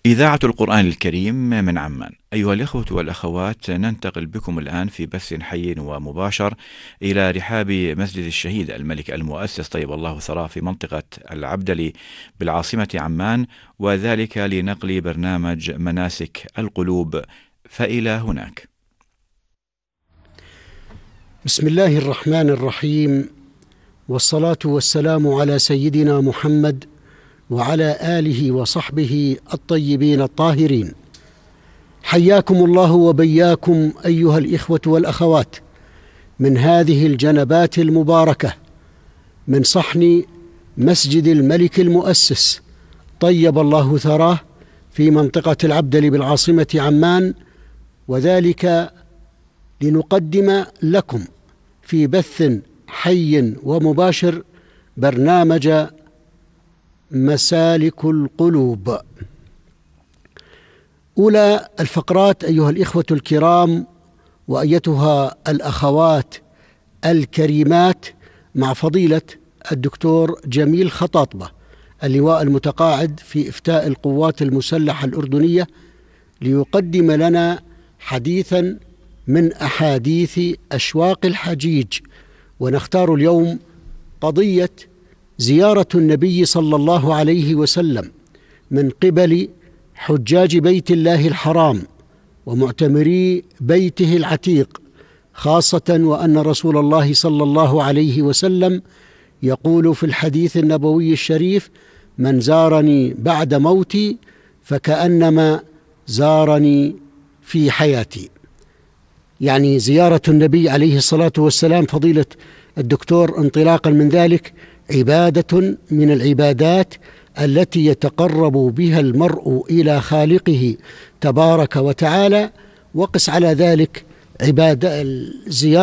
إذاعة القرآن الكريم من عمان. أيها الإخوة والأخوات، ننتقل بكم الآن في بث حي ومباشر إلى رحاب مسجد الشهيد الملك المؤسس طيب الله ثراه في منطقة العبدلي بالعاصمة عمان، وذلك لنقل برنامج مناسك القلوب، فإلى هناك. بسم الله الرحمن الرحيم، والصلاة والسلام على سيدنا محمد وعلى آله وصحبه الطيبين الطاهرين. حياكم الله وبياكم أيها الإخوة والأخوات من هذه الجنبات المباركة من صحن مسجد الملك المؤسس طيب الله ثراه في منطقة العبدلي بالعاصمة عمان، وذلك لنقدم لكم في بث حي ومباشر برنامج مسالك القلوب. أولى الفقرات أيها الإخوة الكرام وأيتها الأخوات الكريمات مع فضيلة الدكتور جميل خطاطبة، اللواء المتقاعد في إفتاء القوات المسلحة الأردنية، ليقدم لنا حديثا من أحاديث أشواق الحجيج. ونختار اليوم قضية زيارة النبي صلى الله عليه وسلم من قبل حجاج بيت الله الحرام ومعتمري بيته العتيق، خاصة وأن رسول الله صلى الله عليه وسلم يقول في الحديث النبوي الشريف: من زارني بعد موتي فكأنما زارني في حياتي. يعني زيارة النبي عليه الصلاة والسلام فضيلة الدكتور انطلاقا من ذلك عبادة من العبادات التي يتقرب بها المرء إلى خالقه تبارك وتعالى، وقس على ذلك عبادة الزيارة